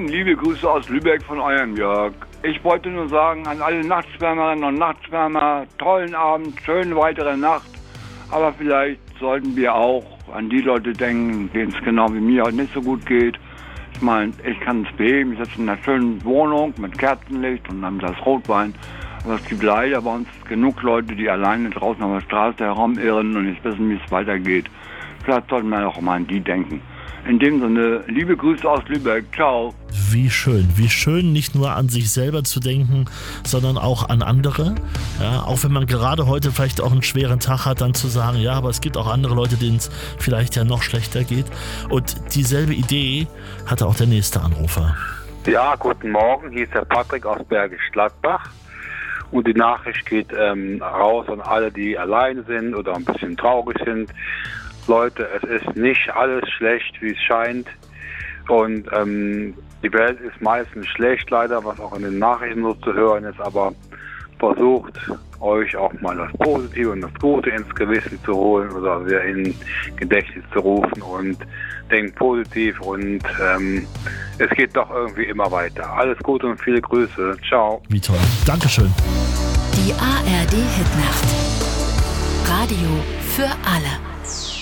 liebe Grüße aus Lübeck von eurem Jörg. Ich wollte nur sagen an alle Nachtschwärmerinnen und Nachtschwärmer, tollen Abend, schöne weitere Nacht. Aber vielleicht sollten wir auch an die Leute denken, denen es genau wie mir heute nicht so gut geht. Ich meine, ich kann es beheben, ich sitze in einer schönen Wohnung mit Kerzenlicht und einem Glas Rotwein. Aber es gibt leider bei uns genug Leute, die alleine draußen auf der Straße herumirren und nicht wissen, wie es weitergeht. Vielleicht sollten wir auch mal an die denken. In dem Sinne, liebe Grüße aus Lübeck. Ciao. Wie schön, nicht nur an sich selber zu denken, sondern auch an andere. Ja, auch wenn man gerade heute vielleicht auch einen schweren Tag hat, dann zu sagen, ja, aber es gibt auch andere Leute, denen es vielleicht ja noch schlechter geht. Und dieselbe Idee hatte auch der nächste Anrufer. Ja, guten Morgen, hier ist der Patrick aus Bergisch Gladbach. Und die Nachricht geht raus an alle, die allein sind oder ein bisschen traurig sind. Leute, es ist nicht alles schlecht, wie es scheint. Und die Welt ist meistens schlecht, leider, was auch in den Nachrichten so zu hören ist. Aber versucht euch auch mal das Positive und das Gute ins Gewissen zu holen oder wieder in Gedächtnis zu rufen und denkt positiv. Und es geht doch irgendwie immer weiter. Alles Gute und viele Grüße. Ciao. Wie toll. Dankeschön. Die ARD Hitnacht. Radio für alle.